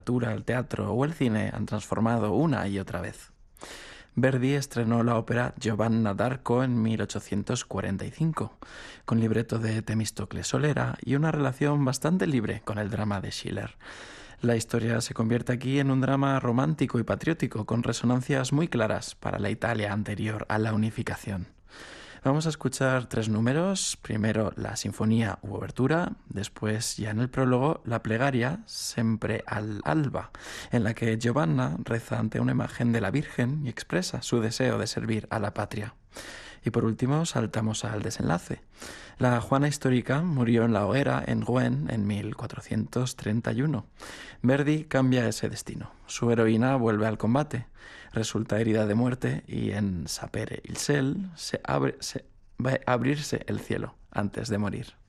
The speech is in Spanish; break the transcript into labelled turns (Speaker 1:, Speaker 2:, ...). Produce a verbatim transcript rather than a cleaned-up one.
Speaker 1: el teatro o el cine han transformado una y otra vez. Verdi estrenó la ópera Giovanna d'Arco en mil ochocientos cuarenta y cinco, con libreto de Temístocles Solera y una relación bastante libre con el drama de Schiller. La historia se convierte aquí en un drama romántico y patriótico con resonancias muy claras para la Italia anterior a la unificación. Vamos a escuchar tres números, primero la sinfonía u obertura, después ya en el prólogo la plegaria Sempre al alba, en la que Giovanna reza ante una imagen de la Virgen y expresa su deseo de servir a la patria. Y por último saltamos al desenlace. La Juana histórica murió en la hoguera en Rouen en mil cuatrocientos treinta y uno. Verdi cambia ese destino. Su heroína vuelve al combate, resulta herida de muerte y en Sapere il ciel se abre, se, va a abrirse el cielo antes de morir.